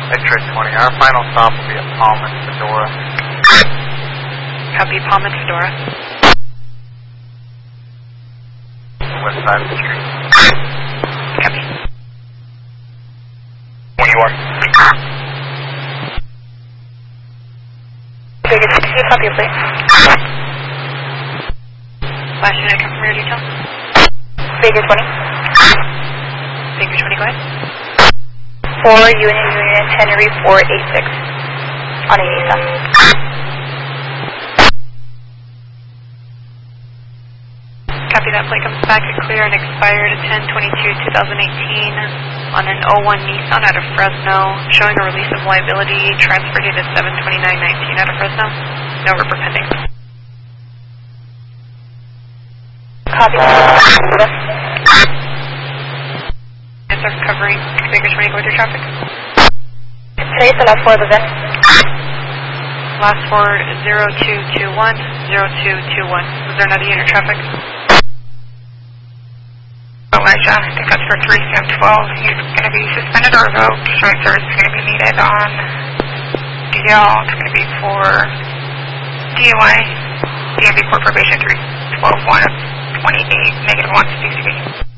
X-ray 20. Our final stop will be at Palm and Fedora. Copy, Palm and Fedora. West side of the street. Copy. When you are. Vegas 62, copy your plate. Last unit, come from your detail. Vegas 20. Vegas 20, go ahead. 4 unit Henry 486 on ASA. Copy that plate comes back at clear and expired 10/22/2018 on an 01 Nissan out of Fresno, showing a release of liability, transfer date of 7/29/19 out of Fresno. No ripper pending. Copy. Yes, sir, covering Baker 20, go with your traffic. Today's the last 4 of the VIN. Last 4, 0221, 0221. Was there another unit traffic? Elijah, I think that's for 3712. He's going to be suspended or revoked. Short service is going to be needed on DL. It's going to be for DUI, DMV Court Probation 312-128, negative 1 CCB.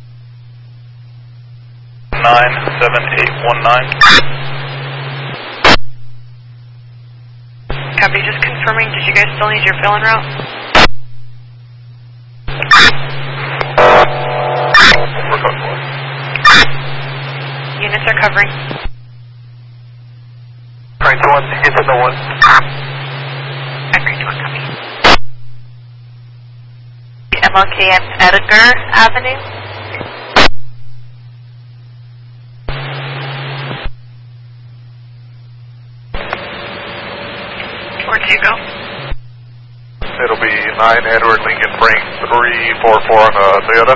97819. Copy, just confirming, did you guys still need your fill-in route? Units are covering. Train 1, get to the 1. Train 1, copy. MLK at Edgar Avenue. Where'd you go? It'll be 9 Edward Lincoln Frank 344 on the Toyota.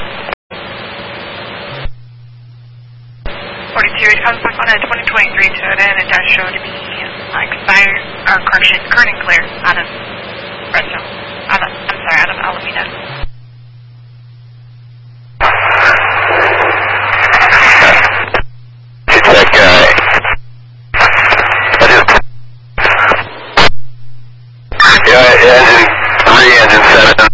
42, it comes back on a 2023 Toyota and it does show to be expired, or correction, current and clear out of Fresno. Out of Alameda. It's that guy. Yeah, engine 3, engine 7.